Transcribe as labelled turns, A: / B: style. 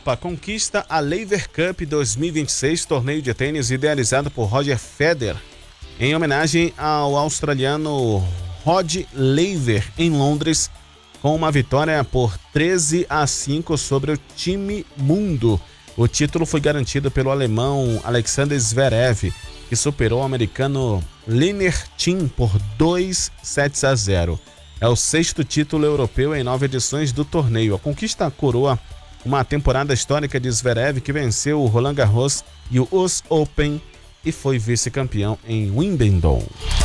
A: Europa conquista a Laver Cup 2026, torneio de tênis idealizado por Roger Federer, em homenagem ao australiano Rod Laver, em Londres, com uma vitória por 13-5 sobre o time mundo. O título foi garantido pelo alemão Alexander Zverev, que superou o americano Liner Tin por 2-0. É o 6º título europeu em 9 edições do torneio. A conquista coroa uma temporada histórica de Zverev, que venceu o Roland Garros e o US Open e foi vice-campeão em Wimbledon.